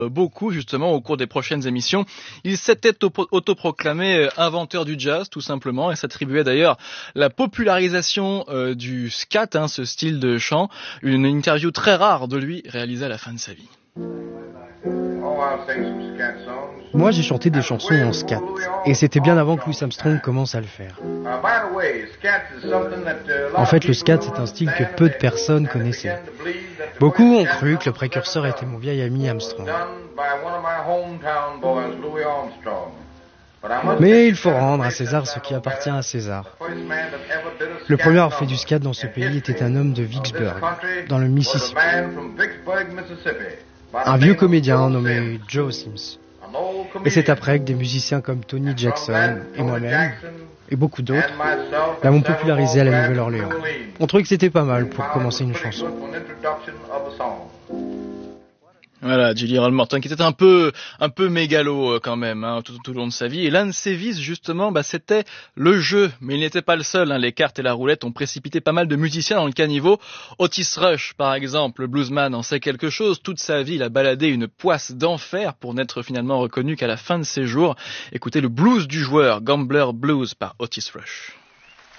beaucoup justement au cours des prochaines émissions. Il s'était autoproclamé inventeur du jazz tout simplement et s'attribuait d'ailleurs la popularisation du scat, ce style de chant. Une interview très rare de lui réalisée à la fin de sa vie. Moi, j'ai chanté des chansons en scat, et c'était bien avant que Louis Armstrong commence à le faire. En fait, le scat, c'est un style que peu de personnes connaissaient. Beaucoup ont cru que le précurseur était mon vieil ami Armstrong. Mais il faut rendre à César ce qui appartient à César. Le premier à avoir fait du scat dans ce pays était un homme de Vicksburg, dans le Mississippi. Un vieux comédien nommé Joe Sims. Et c'est après que des musiciens comme Tony Jackson et moi-même, et beaucoup d'autres, l'avons popularisé à la Nouvelle-Orléans. On trouvait que c'était pas mal pour commencer une chanson. Voilà, Jelly Roll Morton, qui était un peu mégalo quand même, tout au long de sa vie. Et l'un de ses vices, justement, c'était le jeu. Mais il n'était pas le seul. Les cartes et la roulette ont précipité pas mal de musiciens dans le caniveau. Otis Rush, par exemple, le bluesman, en sait quelque chose. Toute sa vie, il a baladé une poisse d'enfer pour n'être finalement reconnu qu'à la fin de ses jours. Écoutez le blues du joueur, Gambler Blues par Otis Rush.